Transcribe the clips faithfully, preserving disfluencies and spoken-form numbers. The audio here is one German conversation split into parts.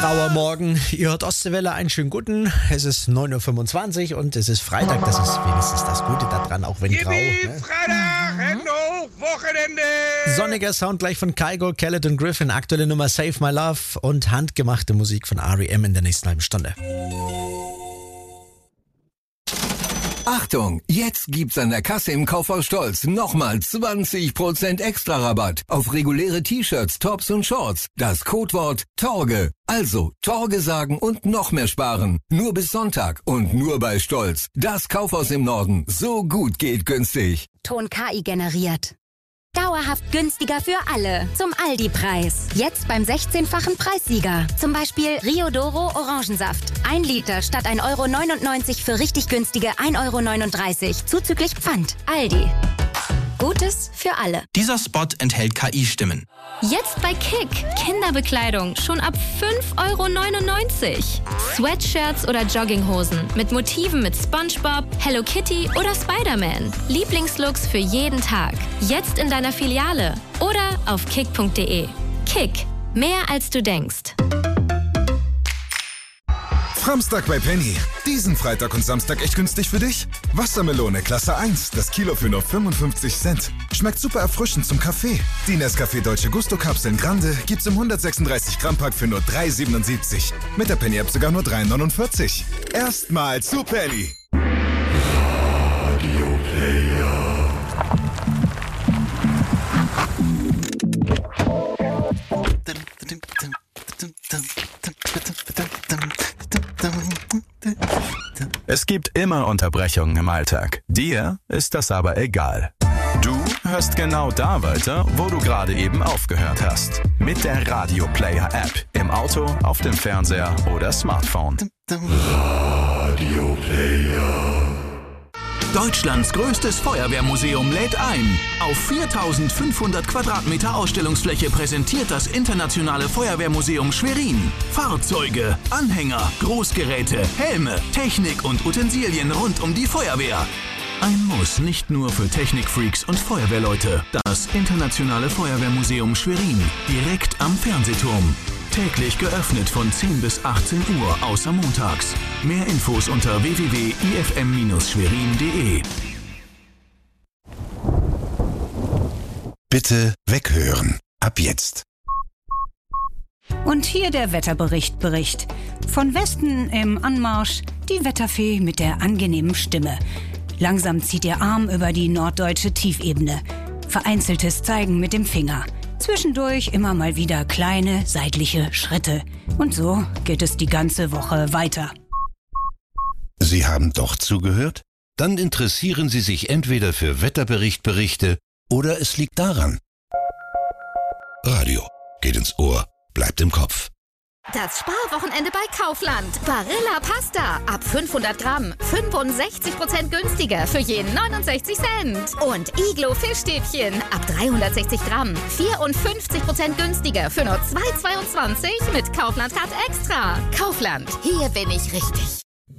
grauer Morgen. Ihr hört Ostseewelle, einen schönen guten. Es ist neun Uhr fünfundzwanzig und es ist Freitag. Das ist wenigstens das Gute daran, auch wenn grau. Ne? Freitag, Hände hoch, Wochenende. Sonniger Sound gleich von Kygo, Khaled und Griffin. Aktuelle Nummer Save My Love und handgemachte Musik von R E M in der nächsten halben Stunde. Achtung, jetzt gibt's an der Kasse im Kaufhaus Stolz nochmal zwanzig Prozent extra Rabatt auf reguläre T-Shirts, Tops und Shorts. Das Codewort Torge. Also Torge sagen und noch mehr sparen. Nur bis Sonntag und nur bei Stolz. Das Kaufhaus im Norden. So gut geht günstig. Ton K I generiert. Dauerhaft günstiger für alle. Zum Aldi-Preis. Jetzt beim sechzehnfachen Preissieger. Zum Beispiel Rio Doro Orangensaft. Ein Liter statt ein Euro neunundneunzig für richtig günstige ein Euro neununddreißig. Zuzüglich Pfand. Aldi. Gutes für alle. Dieser Spot enthält K I-Stimmen. Jetzt bei Kick. Kinderbekleidung schon ab fünf Euro neunundneunzig. Sweatshirts oder Jogginghosen mit Motiven mit SpongeBob, Hello Kitty oder Spider-Man. Lieblingslooks für jeden Tag. Jetzt in deiner Filiale oder auf kick punkt de. Kick. Mehr als du denkst. Framstag bei Penny. Diesen Freitag und Samstag echt günstig für dich? Wassermelone Klasse eins, das Kilo für nur fünfundfünfzig Cent. Schmeckt super erfrischend zum Kaffee. Die Nescafé Dolce Gusto Kapseln Grande gibt's im hundertsechsunddreißig Gramm Pack für nur drei siebenundsiebzig. Mit der Penny App sogar nur drei neunundvierzig. Erstmal zu Penny. Radio Player. Es gibt immer Unterbrechungen im Alltag. Dir ist das aber egal. Du hörst genau da weiter, wo du gerade eben aufgehört hast. Mit der Radio Player App. Im Auto, auf dem Fernseher oder Smartphone. Radio Player. Deutschlands größtes Feuerwehrmuseum lädt ein. Auf viertausendfünfhundert Quadratmeter Ausstellungsfläche präsentiert das Internationale Feuerwehrmuseum Schwerin Fahrzeuge, Anhänger, Großgeräte, Helme, Technik und Utensilien rund um die Feuerwehr. Ein Muss nicht nur für Technikfreaks und Feuerwehrleute. Das Internationale Feuerwehrmuseum Schwerin, direkt am Fernsehturm. Täglich geöffnet von zehn bis achtzehn Uhr, außer montags. Mehr Infos unter w w w punkt i f m Bindestrich schwerin punkt de. Bitte weghören. Ab jetzt. Und hier der Wetterbericht Bericht. Von Westen im Anmarsch die Wetterfee mit der angenehmen Stimme. Langsam zieht ihr Arm über die norddeutsche Tiefebene. Vereinzeltes Zeigen mit dem Finger. Zwischendurch immer mal wieder kleine seitliche Schritte. Und so geht es die ganze Woche weiter. Sie haben doch zugehört? Dann interessieren Sie sich entweder für Wetterberichtberichte oder es liegt daran. Radio geht ins Ohr, bleibt im Kopf. Das Sparwochenende bei Kaufland. Barilla Pasta ab fünfhundert Gramm. fünfundsechzig Prozent günstiger für jeden neunundsechzig Cent. Und Iglo Fischstäbchen ab dreihundertsechzig Gramm. vierundfünfzig Prozent günstiger für nur zwei Euro zweiundzwanzig mit Kaufland Card Extra. Kaufland, hier bin ich richtig.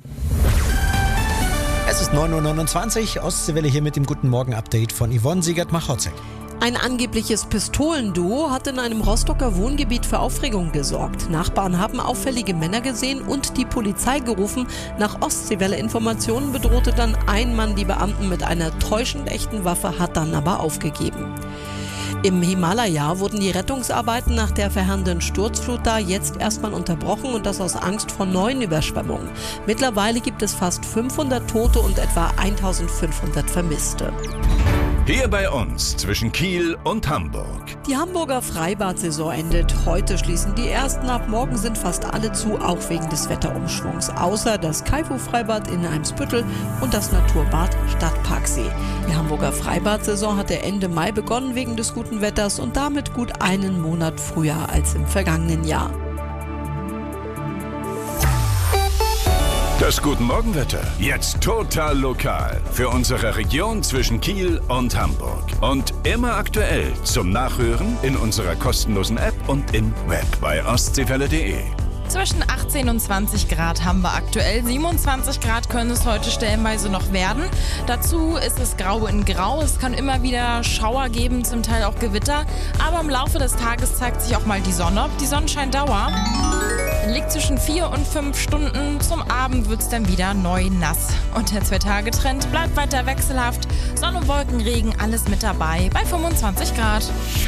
Es ist neun Uhr neunundzwanzig. Ostseewelle hier mit dem Guten Morgen-Update von Yvonne Siegert-Machotzek. Ein angebliches Pistolenduo hat in einem Rostocker Wohngebiet für Aufregung gesorgt. Nachbarn haben auffällige Männer gesehen und die Polizei gerufen. Nach Ostseewelle-Informationen bedrohte dann ein Mann die Beamten mit einer täuschend echten Waffe, hat dann aber aufgegeben. Im Himalaya wurden die Rettungsarbeiten nach der verheerenden Sturzflut da jetzt erstmal unterbrochen und das aus Angst vor neuen Überschwemmungen. Mittlerweile gibt es fast fünfhundert Tote und etwa eintausendfünfhundert Vermisste. Hier bei uns zwischen Kiel und Hamburg. Die Hamburger Freibad-Saison endet. Heute schließen die ersten ab. Morgen sind fast alle zu, auch wegen des Wetterumschwungs. Außer das Kaifu-Freibad in Eimsbüttel und das Naturbad Stadtparksee. Die Hamburger Freibad-Saison hatte Ende Mai begonnen wegen des guten Wetters und damit gut einen Monat früher als im vergangenen Jahr. Das Guten Morgenwetter. Jetzt total lokal. Für unsere Region zwischen Kiel und Hamburg. Und immer aktuell zum Nachhören in unserer kostenlosen App und im Web bei ostseewelle punkt de. Zwischen achtzehn und zwanzig Grad haben wir aktuell. siebenundzwanzig Grad können es heute stellenweise noch werden. Dazu ist es grau in grau. Es kann immer wieder Schauer geben, zum Teil auch Gewitter. Aber im Laufe des Tages zeigt sich auch mal die Sonne. Ob die Sonnenschein dauert? liegt zwischen vier und fünf Stunden. Zum Abend wird es dann wieder neu nass. Und der Zwei-Tage-Trend bleibt weiter wechselhaft. Sonne, Wolken, Regen, alles mit dabei bei fünfundzwanzig Grad.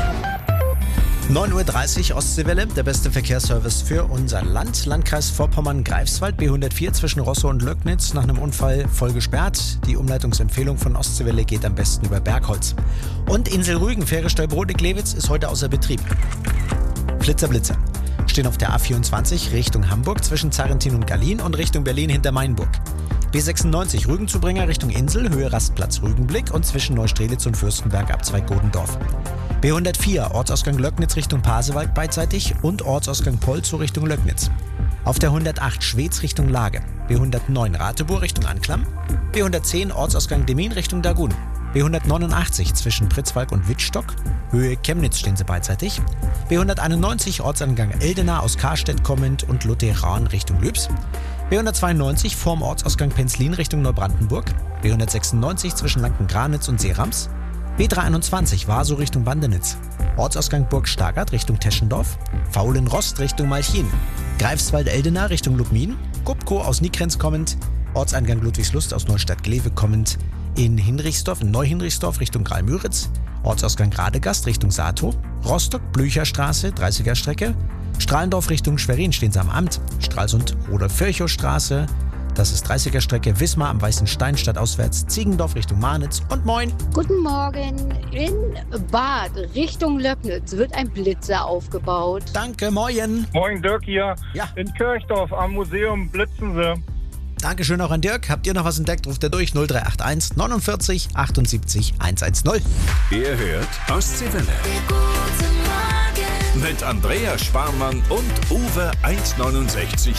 neun Uhr dreißig Ostseewelle, der beste Verkehrsservice für unser Land. Landkreis Vorpommern-Greifswald, B hundertvier zwischen Rosso und Löcknitz, nach einem Unfall voll gesperrt. Die Umleitungsempfehlung von Ostseewelle geht am besten über Bergholz. Und Insel Rügen, Fähre Stolbrode-Glewitz ist heute außer Betrieb. Flitzer, Blitzer. Stehen auf der A vierundzwanzig Richtung Hamburg zwischen Zarrentin und Gallien und Richtung Berlin hinter Mainburg. B sechsundneunzig Rügenzubringer Richtung Insel, Höhe Rastplatz Rügenblick und zwischen Neustrelitz und Fürstenberg Abzweig Godendorf. B hundertvier Ortsausgang Löcknitz Richtung Pasewalk beidseitig und Ortsausgang Polzow Richtung Löcknitz. Auf der hundertacht Schwedt Richtung Lage. B hundertneun Rateburg Richtung Anklam. B hundertzehn Ortsausgang Demmin Richtung Dagun. B hundertneunundachtzig zwischen Pritzwalk und Wittstock, Höhe Chemnitz stehen sie beidseitig. B hunderteinundneunzig Ortsangang Eldena aus Karstedt kommend und Lutheran Richtung Lübs. B hundertzweiundneunzig vorm Ortsausgang Penzlin Richtung Neubrandenburg. B hundertsechsundneunzig zwischen Lanken-Granitz und Seerams. B dreihunderteinundzwanzig Warsow Richtung Bandenitz. Ortsausgang Burg Stargard Richtung Teschendorf. Faulenrost Richtung Malchin. Greifswald-Eldena Richtung Lubmin. Gubko aus Nikrenz kommend. Ortseingang Ludwigslust aus Neustadt-Glewe kommend. In Hinrichsdorf, in Neuhinrichsdorf Richtung Graal-Müritz. Ortsausgang Radegast Richtung Saatow. Rostock-Blücherstraße, dreißiger Strecke. Strahlendorf Richtung Schwerin stehen sie am Amt. Stralsund Rudolf-Virchow-Straße. Das ist dreißiger Strecke. Wismar am Weißen Stein stadtauswärts. Ziegendorf Richtung Marnitz. Und moin. Guten Morgen. In Bad Richtung Löcknitz wird ein Blitzer aufgebaut. Danke, moin. Moin, Dirk hier. Ja. In Kirchdorf am Museum blitzen sie. Dankeschön auch an Dirk. Habt ihr noch was entdeckt? Ruft er durch null drei acht eins neunundvierzig achtundsiebzig hundertzehn. Ihr hört Ostseewelle. Mit Andreas Sparmann und Uwe eins neunundsechzig